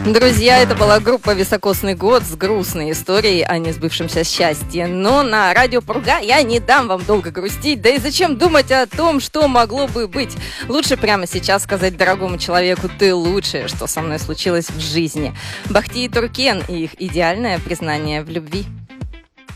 Друзья, это была группа «Високосный год» с грустной историей о несбывшемся счастье. Но на радио Пурга я не дам вам долго грустить, да и зачем думать о том, что могло бы быть. Лучше прямо сейчас сказать дорогому человеку: ты лучшее, что со мной случилось в жизни. Бахти и Туркен и их идеальное признание в любви.